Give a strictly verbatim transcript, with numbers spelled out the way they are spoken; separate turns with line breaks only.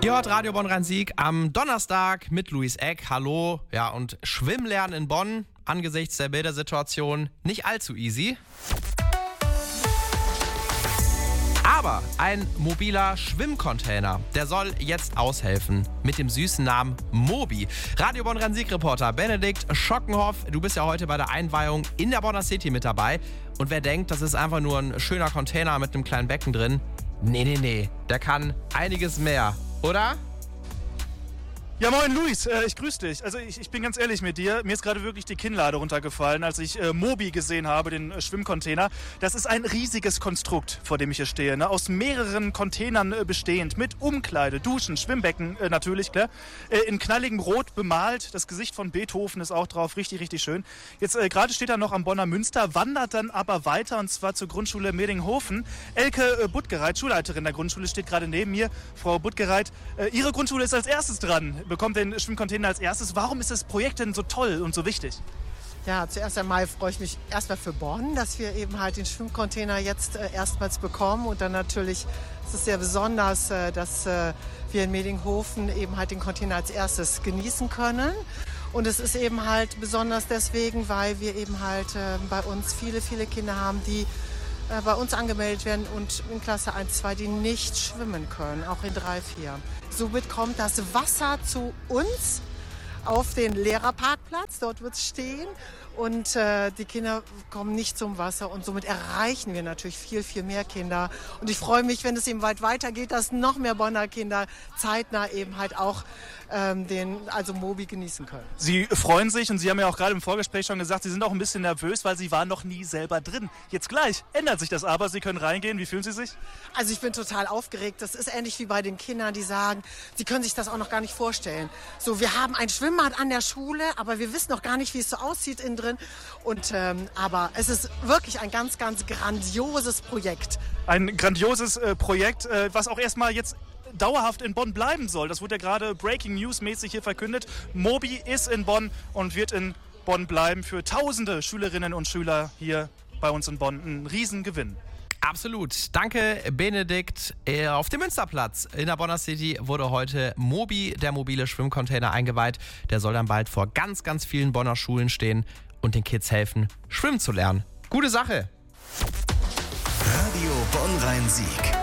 Ihr hört Radio Bonn-Rhein-Sieg am Donnerstag mit Luis Eck. Hallo. Ja, und Schwimmlernen in Bonn angesichts der Bildersituation nicht allzu easy. Aber ein mobiler Schwimmcontainer, der soll jetzt aushelfen mit dem süßen Namen Mobi. Radio Bonn-Rhein-Sieg-Reporter Benedikt Schockenhoff, du bist ja heute bei der Einweihung in der Bonner City mit dabei. Und wer denkt, das ist einfach nur ein schöner Container mit einem kleinen Becken drin, nee, nee, nee, der kann einiges mehr, oder?
Ja, moin Luis, äh, ich grüße dich. Also ich, ich bin ganz ehrlich mit dir, mir ist gerade wirklich die Kinnlade runtergefallen, als ich äh, Mobi gesehen habe, den äh, Schwimmcontainer. Das ist ein riesiges Konstrukt, vor dem ich hier stehe, ne? Aus mehreren Containern äh, bestehend, mit Umkleide, Duschen, Schwimmbecken äh, natürlich, klar. Äh, in knalligem Rot bemalt, das Gesicht von Beethoven ist auch drauf, richtig, richtig schön. Jetzt äh, gerade steht er noch am Bonner Münster, wandert dann aber weiter und zwar zur Grundschule Medinghofen. Elke äh, Buttgereit, Schulleiterin der Grundschule, steht gerade neben mir. Frau Buttgereit, äh, Ihre Grundschule ist als erstes dran, bekommt den Schwimmcontainer als erstes. Warum ist das Projekt denn so toll und so wichtig?
Ja, zuerst einmal freue ich mich erstmal für Bonn, dass wir eben halt den Schwimmcontainer jetzt äh, erstmals bekommen. Und dann natürlich ist es sehr besonders, äh, dass äh, wir in Medinghofen eben halt den Container als erstes genießen können. Und es ist eben halt besonders deswegen, weil wir eben halt äh, bei uns viele, viele Kinder haben, die äh, bei uns angemeldet werden und in Klasse eins, zwei, die nicht schwimmen können, auch in drei, vier. Somit kommt das Wasser zu uns auf den Lehrerparkplatz, dort wird es stehen und äh, die Kinder kommen nicht zum Wasser und somit erreichen wir natürlich viel, viel mehr Kinder. Und ich freue mich, wenn es eben weit weitergeht, dass noch mehr Bonner Kinder zeitnah eben halt auch ähm, den, also Mobi genießen können.
Sie freuen sich und Sie haben ja auch gerade im Vorgespräch schon gesagt, Sie sind auch ein bisschen nervös, weil Sie waren noch nie selber drin. Jetzt gleich ändert sich das aber, Sie können reingehen. Wie fühlen Sie sich?
Also ich bin total aufgeregt. Das ist ähnlich wie bei den Kindern, die sagen, sie können sich das auch noch gar nicht vorstellen. So, wir haben ein Schwimmbad an der Schule, aber wir wissen noch gar nicht, wie es so aussieht innen drin. Und, ähm, aber es ist wirklich ein ganz, ganz grandioses Projekt.
Ein grandioses äh, Projekt, äh, was auch erstmal jetzt dauerhaft in Bonn bleiben soll. Das wurde ja gerade Breaking News mäßig hier verkündet. Mobi ist in Bonn und wird in Bonn bleiben. Für tausende Schülerinnen und Schüler hier bei uns in Bonn ein Riesengewinn.
Absolut. Danke, Benedikt. Auf dem Münsterplatz in der Bonner City wurde heute Mobi, der mobile Schwimmcontainer, eingeweiht. Der soll dann bald vor ganz, ganz vielen Bonner Schulen stehen und den Kids helfen, schwimmen zu lernen. Gute Sache.
Radio Bonn-Rhein-Sieg.